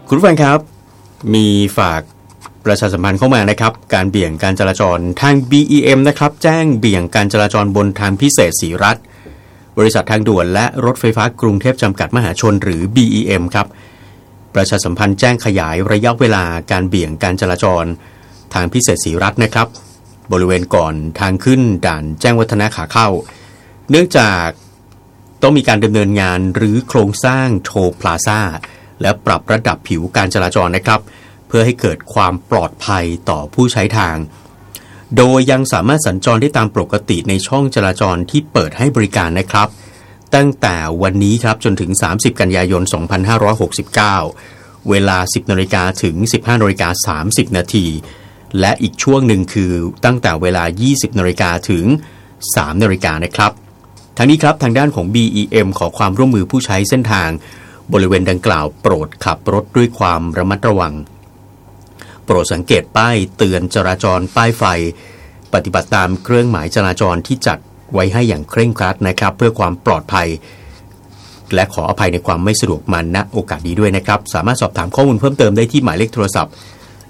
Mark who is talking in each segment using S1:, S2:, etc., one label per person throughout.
S1: คุณผู้ฟังครับมีฝากประชาสัมพันธ์เข้ามานะครับการเบี่ยงการจราจรทาง BEM นะครับแจ้งเบี่ยงการจราจรบนทางพิเศษศรีรัตน์บริษัททางด่วนและรถไฟฟ้ากรุงเทพจำกัดมหาชนหรือ BEM ครับประชาสัมพันธ์แจ้งขยายระยะเวลาการเบี่ยงการจราจรทางพิเศษศรีรัตน์นะครับบริเวณก่อนทางขึ้นด่านแจ้งวัฒนะขาเข้าเนื่องจากต้องมีการดำเนินงานหรือโครงสร้างโทลพลาซ่าและปรับระดับผิวการจราจรนะครับเพื่อให้เกิดความปลอดภัยต่อผู้ใช้ทางโดยยังสามารถสัญจรได้ตามปกติในช่องจราจรที่เปิดให้บริการนะครับตั้งแต่วันนี้ครับจนถึง30กันยายน2569เวลา 10:00 นถึง 15:30 นและอีกช่วงหนึ่งคือตั้งแต่เวลา 20:00 นถึง 3:00 นนะครับทั้งนี้ครับทางด้านของ BEM ขอความร่วมมือผู้ใช้เส้นทางบริเวณดังกล่าวโปรดขับรถด้วยความระมัดระวังโปรดสังเกตป้ายเตือนจราจรป้ายไฟปฏิบัติตามเครื่องหมายจราจรที่จัดไว้ให้อย่างเคร่งครัดนะครับเพื่อความปลอดภัยและขออภัยในความไม่สะดวกมาณโอกาสนี้ด้วยนะครับสามารถสอบถามข้อมูลเพิ่มเติมได้ที่หมายเลขโทรศัพท์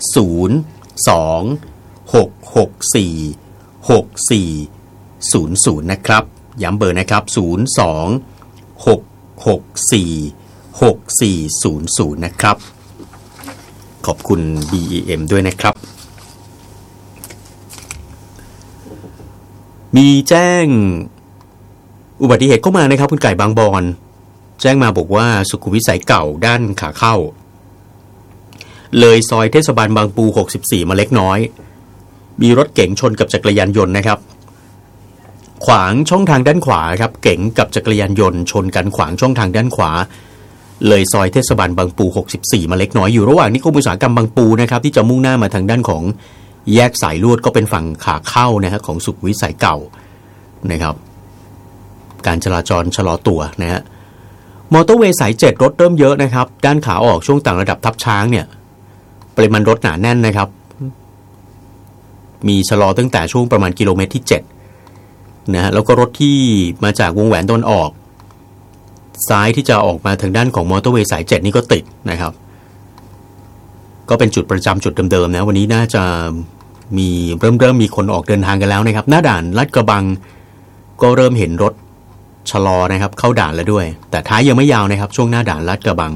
S1: 02-664-6400นะครับย้ำเบอร์นะครับ02-664-6400นะครับขอบคุณ BEM ด้วยนะครับมีแจ้งอุบัติเหตุเข้ามานะครับคุณไก่บางบอนแจ้งมาบอกว่าสุขุมวิทสายเก่าด้านขาเข้าเลยซอยเทศบาลบางปู64มาเล็กน้อยมีรถเก๋งชนกับจักรยานยนต์นะครับขวางช่องทางด้านขวาครับเก๋งกับจักรยานยนต์ชนกันขวางช่องทางด้านขวาเลยซอยเทศบาลบางปู64มาเล็กน้อยอยู่ระหว่างนิคมอุตสาหกรรมบางปูนะครับที่จะมุ่งหน้ามาทางด้านของแยกสายลวดก็เป็นฝั่งขาเข้านะฮะของสุขุมวิทสายเก่านะครับการจราจรชะลอตัวนะฮะมอเตอร์เวย์สาย7รถเริ่มเยอะนะครับด้านขาออกช่วงต่างระดับทับช้างเนี่ยปริมาณรถหนาแน่นนะครับมีชะลอตั้งแต่ช่วงประมาณกิโลเมตรที่7นะฮะแล้วก็รถที่มาจากวงแหวนตะวันออกซ้ายที่จะออกมาทางด้านของมอเตอร์เวย์สาย7นี่ก็ติดนะครับก็เป็นจุดประจำจุดเดิมๆนะวันนี้น่าจะมีเริ่มมีคนออกเดินทางกันแล้วนะครับหน้าด่านลาดกระบังก็เริ่มเห็นรถชะลอนะครับเข้าด่านแล้วด้วยแต่ท้ายยังไม่ยาวนะครับช่วงหน้าด่านลาดกระบัง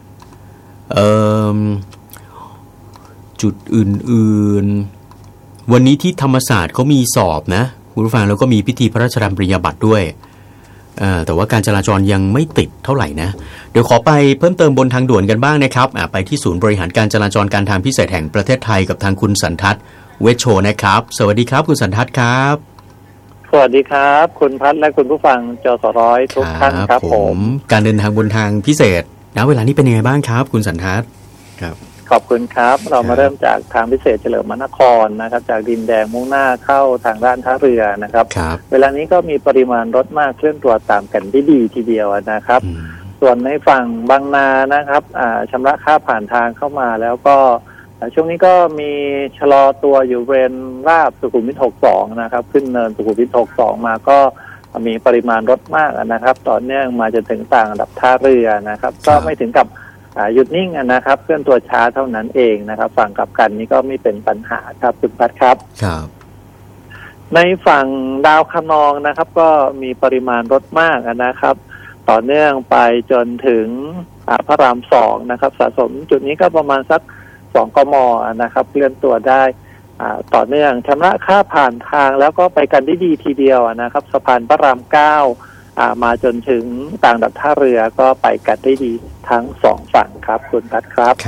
S1: จุดอื่นๆวันนี้ที่ธรรมศาสตร์เขามีสอบนะคุณผู้ฟังแล้วก็มีพิธีพระราชทานปริญญาบัตรด้วยแต่ว่าการจราจรยังไม่ติดเท่าไหร่นะเดี๋ยวขอไปเพิ่มเติมบนทางด่วนกันบ้างนะครับไปที่ศูนย์บริหารการจราจรการทางพิเศษแห่งประเทศไทยกับทางคุณสันทัศน์เวชโชนะครับสวัสดีครับคุณสันทัศน์ครับ
S2: สวัสดีครับคุณพัฒน์และคุณผู้ฟังจสร้อยทุกท่านครับผม
S1: การเดินทางบนทางพิเศษณเวลานี้เป็นยังไงบ้างครับคุณสันทัศน์ครับ
S2: ขอบคุณครับเรามาเริ่มจากทางพิเศษเฉลิมมนครนะครับจากดินแดงมุ่งหน้าเข้าทางด้านท่าเรือนะครับเวลานี้ก็มีปริมาณรถมากเคลื่อนตัวตามกันได้ดีทีเดียวนะครับส่วนในฝั่งบางนานะครับชำระค่าผ่านทางเข้ามาแล้วก็ช่วงนี้ก็มีชะลอตัวอยู่บริเวณราบสุขุมวิท62นะครับขึ้นเนินสุขุมวิท62มาก็มีปริมาณรถมากนะครับต่อเนื่องมาจนถึงต่างระดับท่าเรือนะครับก็ไม่ถึงกับหยุดนิ่งนะครับเคลื่อนตัวช้าเท่านั้นเองนะครับฝั่งกลับกันนี้ก็ไม่เป็นปัญหาครับคุณพัฒน์ครับในฝั่งดาวคะนองนะครับก็มีปริมาณรถมากนะครับต่อเนื่องไปจนถึงพระราม2นะครับสะสมจุดนี้ก็ประมาณสัก2 กม.นะครับเคลื่อนตัวได้ต่อเนื่องชำระค่าผ่านทางแล้วก็ไปกันได้ดีทีเดียวนะครับสะพานพระราม9มาจนถึงต่างระดับท่าเรือก็ไปกันได้ดีทั้ง2ฝั่งครับคุณพัฒน์ครับ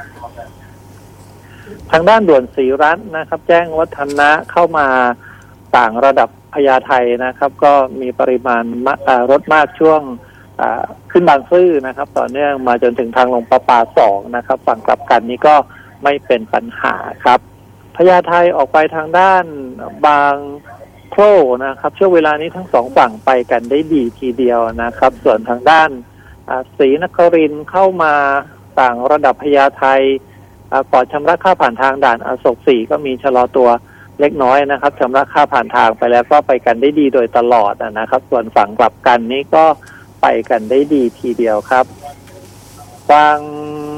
S2: ทางด้านด่วนศรีรัตน์นะครับแจ้งวัฒนะเข้ามาต่างระดับพญาไทนะครับก็มีปริมาณรถมากช่วงขึ้นบางซื่อนะครับต่อเนื่องมาจนถึงทางลงประปา2นะครับฝั่งกลับกันนี้ก็ไม่เป็นปัญหาครับพญาไทออกไปทางด้านบางโคร่นะครับช่วงเวลานี้ทั้ง2ฝั่งไปกันได้ดีทีเดียวนะครับส่วนทางด้านศรีนครินทร์เข้ามาต่างระดับพญาไทก่อนชำระค่าผ่านทางด่านอโศก4ก็มีชะลอตัวเล็กน้อยนะครับชำระค่าผ่านทางไปแล้วก็ไปกันได้ดีโดยตลอดนะครับส่วนฝั่งกลับกันนี้ก็ไปกันได้ดีทีเดียวครับฝั่ง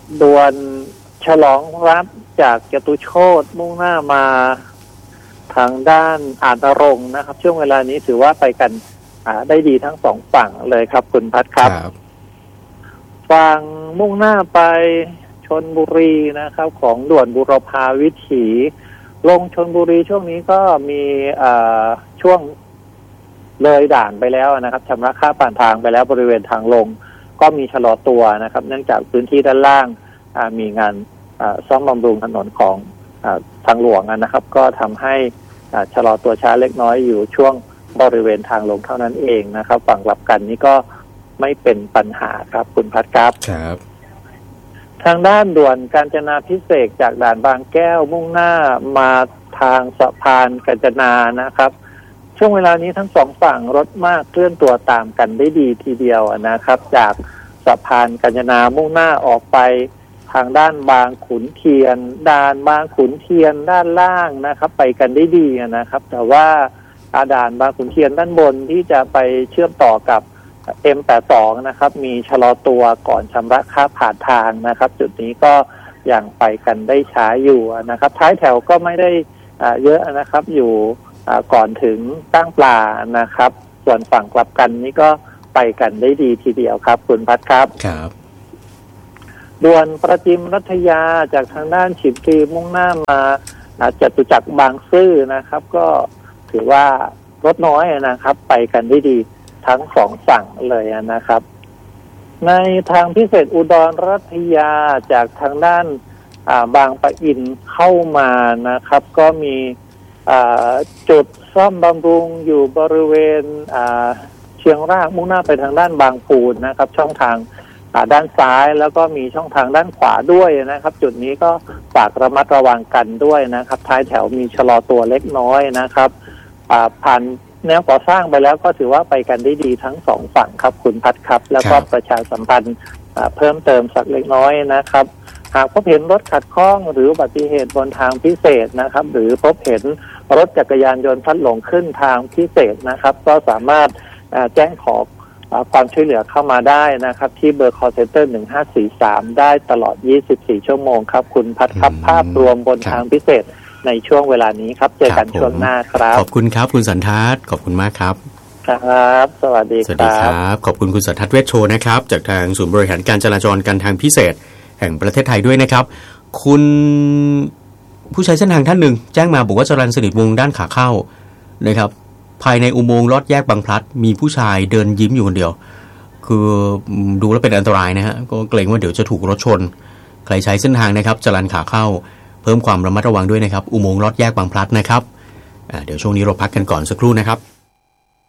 S2: ด่วนฉลองรัฐจากจตุโชติมุ่งหน้ามาทางด้านอาจนรงค์นะครับช่วงเวลานี้ถือว่าไปกันได้ดีทั้งสองฝั่งเลยครับคุณพัฒน์ครับฝั่งมุ่งหน้าไปชลบุรีนะครับของด่วนบุรพาวิถีลงชลบุรีช่วงนี้ก็มีช่วงเลยด่านไปแล้วนะครับชำระค่าผ่านทางไปแล้วบริเวณทางลงก็มีชะลอตัวนะครับเนื่องจากพื้นที่ด้านล่างมีงานซ่อมบำรุงถนนของทางหลวงนะครับก็ทำให้ชะลอตัวช้าเล็กน้อยอยู่ช่วงบริเวณทางลงเท่านั้นเองนะครับฝั่งกลับกันนี้ก็ไม่เป็นปัญหาครับคุณพัฒน์ครับทางด้านด่วนกาญจนาภิเษกจากด่านบางแก้วมุ่งหน้ามาทางสะพานกาญจนานะครับช่วงเวลานี้ทั้งสองฝั่งรถมากเคลื่อนตัวตามกันได้ดีทีเดียวนะครับจากสะพานกาญจนามุ่งหน้าออกไปทางด้านบางขุนเทียนด่านบางขุนเทียนด้านล่างนะครับไปกันได้ดีนะครับแต่ว่าด่านบางขุนเทียนด้านบนที่จะไปเชื่อมต่อกับM82 นะครับมีชะลอตัวก่อนชำระค่าผ่านทางนะครับจุดนี้ก็ยังไปกันได้ช้าอยู่นะครับท้ายแถวก็ไม่ได้เยอะนะครับอยู่ก่อนถึงตั้งปลานะครับส่วนฝั่งกลับกันนี้ก็ไปกันได้ดีทีเดียวครับคุณพัฒน์ครับด่วนประจิมรัตยาจากทางด้านฉิมพลีมุ่งหน้ามาจตุจักรบางซื่อนะครับก็ถือว่ารถน้อยนะครับไปกันได้ดีทั้งสองฝั่งเลยนะครับในทางพิเศษอุดรรัตยาจากทางด้านบางปะอินเข้ามานะครับก็มีจุดซ่อมบำรุงอยู่บริเวณเชียงรากมุ่งหน้าไปทางด้านบางปูนนะครับช่องทางด้านซ้ายแล้วก็มีช่องทางด้านขวาด้วยนะครับจุดนี้ก็ฝากระมัดระวังกันด้วยนะครับท้ายแถวมีชะลอตัวเล็กน้อยนะครับผ่านแนวก่อสร้างไปแล้วก็ถือว่าไปกันได้ดีทั้งสองฝั่งครับคุณพัฒน์ครับแล้วก็ประชาสัมพันธ์เพิ่มเติมสักเล็กน้อยนะครับหากพบเห็นรถขัดข้องหรืออุบัติเหตุบนทางพิเศษนะครับหรือพบเห็นรถจักรยานยนต์พลัดหลงขึ้นทางพิเศษนะครับก็สามารถแจ้งขอความช่วยเหลือเข้ามาได้นะครับที่เบอร์ call center 1543ได้ตลอด24ชั่วโมงครับคุณพัฒน์ครับภาพรวมบนทางพิเศษในช่วงเวลานี้ครับเจอกันช่วงหน้าครับ
S1: ขอบคุณครับคุณสันทัศน์ขอบคุณมากครับ
S2: ครับสวัสดี
S1: ครับขอบคุณคุณสันทัศน์เวชโชนะครับจากทางศูนย์บริหารการจราจรการทางพิเศษแห่งประเทศไทยด้วยนะครับคุณผู้ใช้เส้นทางท่านหนึ่งแจ้งมาบอกว่าจรัญสนิทวงศ์ด้านขาเข้านะครับภายในอุโมงค์ลอดแยกบางพลัดมีผู้ชายเดินยิ้มอยู่คนเดียวคือดูแล้วเป็นอันตรายนะฮะก็เกรงว่าเดี๋ยวจะถูกรถชนใครใช้เส้นทางนะครับจรัญขาเข้าเพิ่มความระมัดระวังด้วยนะครับอุโมงค์ลอดแยกบางพลัดนะครับเดี๋ยวช่วงนี้เราพักกันก่อนสักครู่นะครับ